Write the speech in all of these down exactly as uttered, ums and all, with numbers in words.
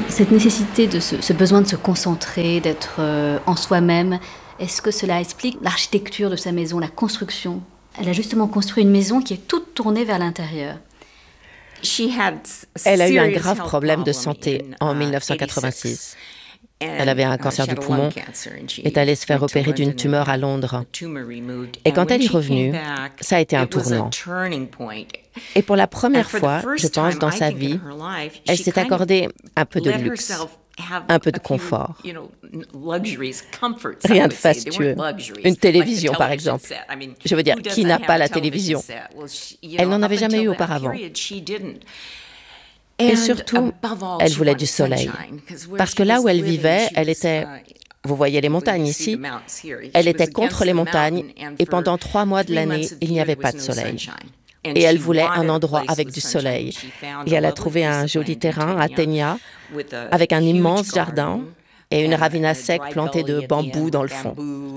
Cette nécessité, de ce, ce besoin de se concentrer, d'être euh, en soi-même, est-ce que cela explique l'architecture de sa maison, la construction? Elle a justement construit une maison qui est toute tournée vers l'intérieur. Elle a eu un grave problème de santé en dix-neuf cent quatre-vingt-six. Elle avait un cancer du poumon, est allée se faire opérer d'une tumeur à Londres. Et quand elle est revenue, ça a été un tournant. Et pour la première fois, je pense, dans sa vie, elle s'est accordée un peu de luxe, un peu de confort. Rien de fastueux. Une télévision, par exemple. Je veux dire, qui n'a pas la télévision? Elle n'en avait jamais eu auparavant. Et surtout, elle voulait du soleil. Parce que là où elle vivait, elle était... Vous voyez les montagnes ici? Elle était contre les montagnes et pendant trois mois de l'année, il n'y avait pas de soleil. Et elle voulait un endroit avec du soleil. Et elle a trouvé un joli terrain à Tegna, avec un immense jardin et une ravina sec plantée de bambous dans le fond.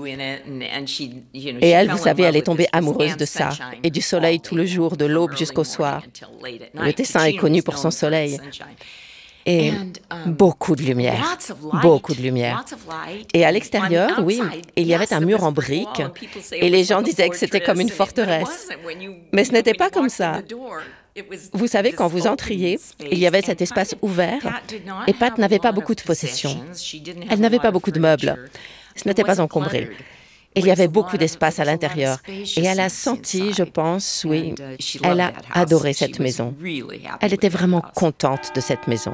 Et elle, vous savez, elle est tombée amoureuse de ça, et du soleil tout le jour, de l'aube jusqu'au soir. Le Tessin est connu pour son soleil. Et beaucoup de lumière, beaucoup de lumière. Et à l'extérieur, oui, il y avait un mur en briques, et les gens disaient que c'était comme une forteresse. Mais ce n'était pas comme ça. Vous savez, quand vous entriez, il y avait cet espace ouvert, et Pat n'avait pas beaucoup de possessions. Elle n'avait pas beaucoup de meubles. Ce n'était pas encombré. Il y avait beaucoup d'espace à l'intérieur. Et elle a senti, je pense, oui, elle a adoré cette maison. Elle était vraiment contente de cette maison.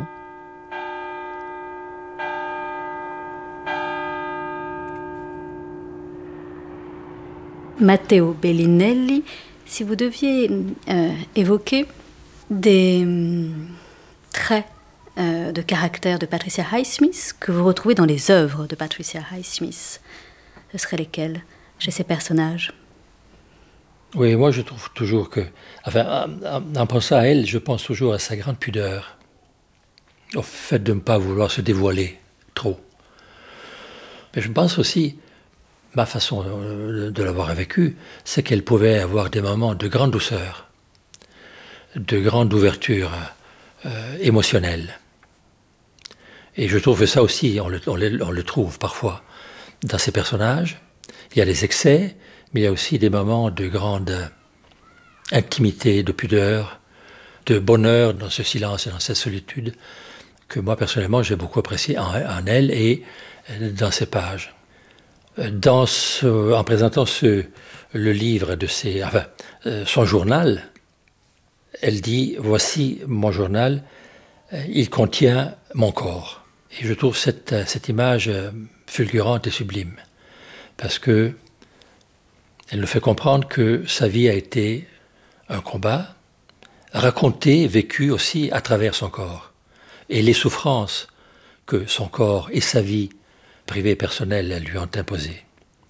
Matteo Bellinelli, si vous deviez euh, évoquer des euh, traits euh, de caractère de Patricia Highsmith que vous retrouvez dans les œuvres de Patricia Highsmith, ce seraient lesquels chez ces personnages? Oui, moi je trouve toujours que, enfin, en, en pensant à elle, je pense toujours à sa grande pudeur, au fait de ne pas vouloir se dévoiler trop. Mais je pense aussi, ma façon de l'avoir vécu, c'est qu'elle pouvait avoir des moments de grande douceur, de grande ouverture euh, émotionnelle. Et je trouve que ça aussi, on le, on le, on le trouve parfois dans ces personnages. Il y a des excès, mais il y a aussi des moments de grande intimité, de pudeur, de bonheur dans ce silence et dans cette solitude que moi, personnellement, j'ai beaucoup apprécié en, en elle et dans ses pages. Dans ce, en présentant ce, le livre de ses, enfin, euh, son journal, elle dit « Voici mon journal, euh, il contient mon corps ». Et je trouve cette, cette image fulgurante et sublime, parce que elle nous fait comprendre que sa vie a été un combat, raconté, vécu aussi à travers son corps, et les souffrances que son corps et sa vie privée et personnelle lui ont imposées.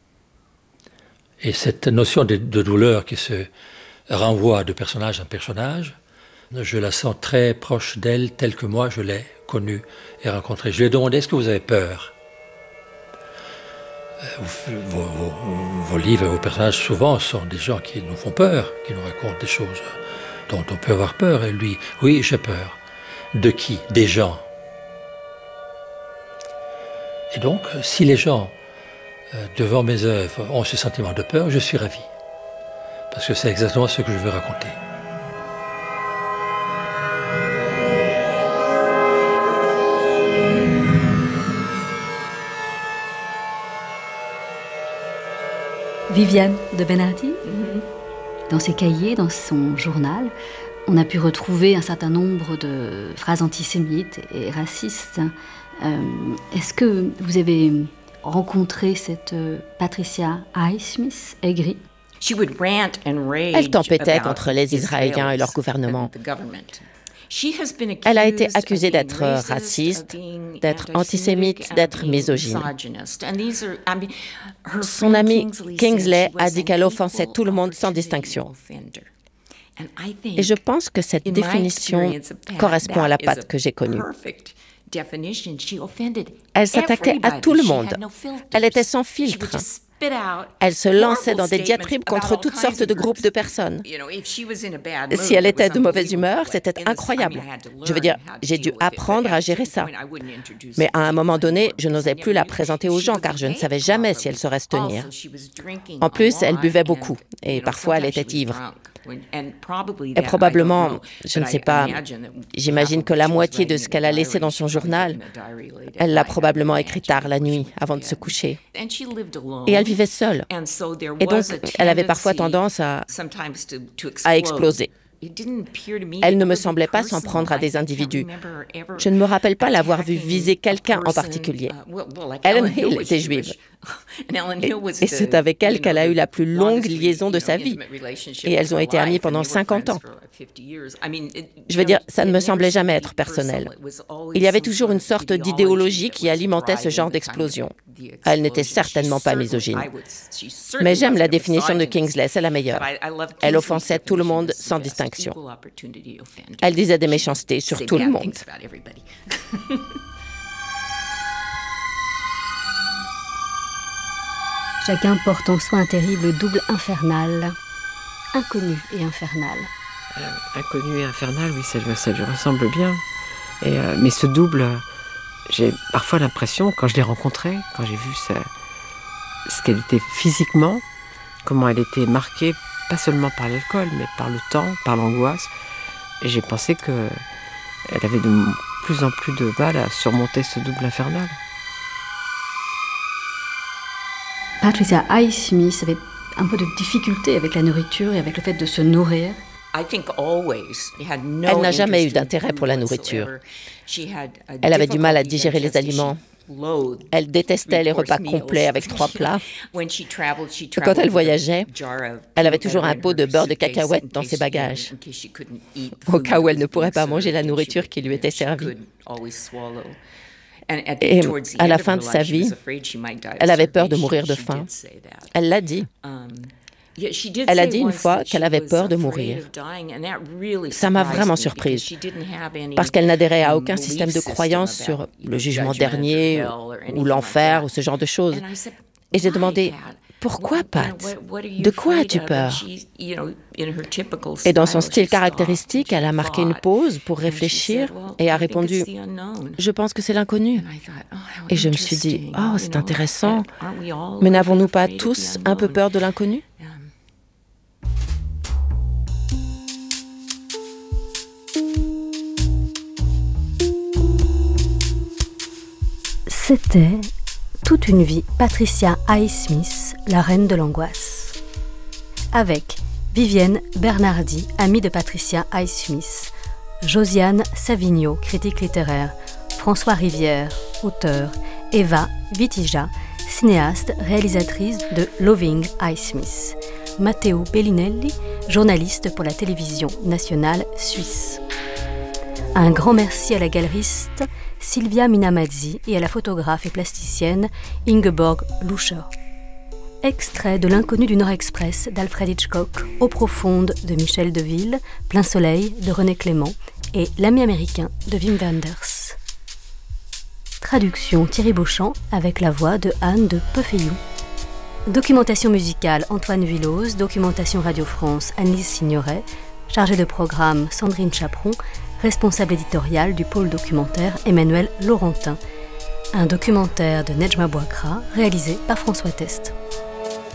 Et cette notion de, de douleur qui se renvoie de personnage en personnage, je la sens très proche d'elle, telle que moi je l'ai connue et rencontrée. Je lui ai demandé, est-ce que vous avez peur? Vos, vos, vos livres et vos personnages souvent sont des gens qui nous font peur, qui nous racontent des choses dont on peut avoir peur. Et lui, oui, j'ai peur. De qui? Des gens. Et donc, si les gens, euh, devant mes œuvres, ont ce sentiment de peur, je suis ravi. Parce que c'est exactement ce que je veux raconter. Viviane de Bernardi, mm-hmm. Dans ses cahiers, dans son journal, on a pu retrouver un certain nombre de phrases antisémites et racistes. Euh, est-ce que vous avez rencontré cette Patricia Highsmith aigrie? Elle tempêtait contre les Israéliens et leur gouvernement. Elle a été accusée d'être raciste, d'être antisémite, d'être misogyne. Son ami Kingsley a dit qu'elle offensait tout le monde sans distinction. Et je pense que cette définition correspond à la Pat que j'ai connue. Elle s'attaquait à tout le monde. Elle était sans filtre. Elle se lançait dans des diatribes contre toutes sortes de groupes de personnes. Si elle était de mauvaise humeur, c'était incroyable. Je veux dire, j'ai dû apprendre à gérer ça. Mais à un moment donné, je n'osais plus la présenter aux gens car je ne savais jamais si elle saurait se tenir. En plus, elle buvait beaucoup et parfois elle était ivre. Et probablement, je ne sais pas, j'imagine que la moitié de ce qu'elle a laissé dans son journal, elle l'a probablement écrit tard la nuit, avant de se coucher. Et elle vivait seule. Et donc, elle avait parfois tendance à, à exploser. Elle ne me semblait pas s'en prendre à des individus. Je ne me rappelle pas l'avoir vue viser quelqu'un en particulier. Ellen Hill était juive. Et, et c'est avec elle qu'elle a eu la plus longue liaison de sa vie. Et elles ont été amies pendant cinquante ans. Je veux dire, ça ne me semblait jamais être personnel. Il y avait toujours une sorte d'idéologie qui alimentait ce genre d'explosion. Elle n'était certainement pas misogyne. Mais j'aime la définition de Kingsley, c'est la meilleure. Elle offensait tout le monde sans distinction. Elle disait des méchancetés sur tout le monde. Chacun porte en soi un terrible double infernal, inconnu et infernal. Euh, inconnu et infernal, oui, ça, ça lui ressemble bien. Et, euh, mais ce double, j'ai parfois l'impression, quand je l'ai rencontrée, quand j'ai vu ce, ce qu'elle était physiquement, comment elle était marquée, pas seulement par l'alcool, mais par le temps, par l'angoisse, et j'ai pensé qu'elle avait de plus en plus de mal à surmonter ce double infernal. Patricia Highsmith avait un peu de difficulté avec la nourriture et avec le fait de se nourrir. Elle n'a jamais eu d'intérêt pour la nourriture. Elle avait du mal à digérer les aliments. Elle détestait les repas complets avec trois plats. Quand elle voyageait, elle avait toujours un pot de beurre de cacahuète dans ses bagages, au cas où elle ne pourrait pas manger la nourriture qui lui était servie. Et à la fin de sa vie, elle avait peur de mourir de faim. Elle l'a dit. Elle a dit une fois qu'elle avait peur de mourir. Ça m'a vraiment surprise, parce qu'elle n'adhérait à aucun système de croyance sur le jugement dernier ou l'enfer ou ce genre de choses. Et j'ai demandé, pourquoi, Pat? De quoi as-tu peur? Et dans son style caractéristique, elle a marqué une pause pour réfléchir et a répondu, je pense que c'est l'inconnu. Et je me suis dit, oh, c'est intéressant, mais n'avons-nous pas tous un peu peur de l'inconnu? C'était toute une vie Patricia Highsmith, la reine de l'angoisse. Avec Vivienne Bernardi, amie de Patricia Highsmith, Josiane Savigno, critique littéraire, François Rivière, auteur, Eva Vitija, cinéaste, réalisatrice de Loving Highsmith, Matteo Bellinelli, journaliste pour la télévision nationale suisse. Un grand merci à la galeriste Sylvia Minamazzi et à la photographe et plasticienne Ingeborg Luscher. Extrait de L'inconnu du Nord Express d'Alfred Hitchcock, Eau profonde de Michel Deville, Plein soleil de René Clément et L'ami américain de Wim Wenders. Traduction Thierry Beauchamp avec la voix de Anne de Peufeyou. Documentation musicale Antoine Villoz, documentation Radio France Annelise Signoret, chargée de programme Sandrine Chaperon, responsable éditorial du pôle documentaire Emmanuel Laurentin. Un documentaire de Nejma Bouakra réalisé par François Test.